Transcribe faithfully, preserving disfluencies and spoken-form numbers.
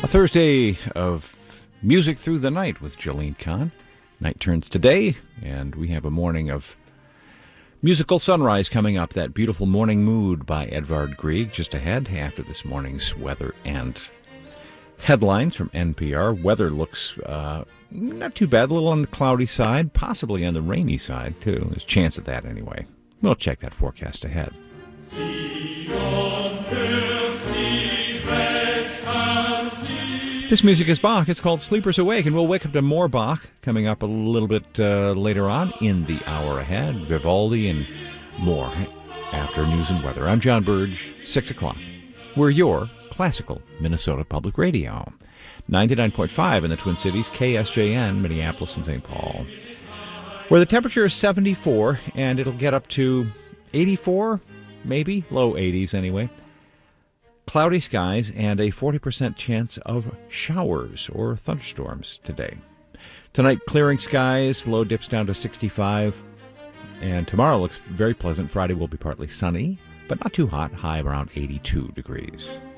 A Thursday of music through the night with Jolene Kahn. Night turns today, and we have a morning of musical sunrise coming up. That Beautiful Morning Mood by Edvard Grieg just ahead after this morning's weather and headlines from N P R. Weather looks uh, not too bad, a little on the cloudy side, possibly on the rainy side, too. There's a chance of that anyway. We'll check that forecast ahead. This music is Bach. It's called Sleepers Awake, and we'll wake up to more Bach coming up a little bit uh, later on in the hour ahead. Vivaldi and more after news and weather. I'm John Burge, six o'clock. We're your classical Minnesota Public Radio. ninety-nine point five in the Twin Cities, K S J N, Minneapolis and Saint Paul, where the temperature is seventy-four, and it'll get up to eighty-four, maybe, low eighties anyway. Cloudy skies and a forty percent chance of showers or thunderstorms today. Tonight, clearing skies, low dips down to sixty-five. And tomorrow looks very pleasant. Friday will be partly sunny, but not too hot, high around eighty-two degrees.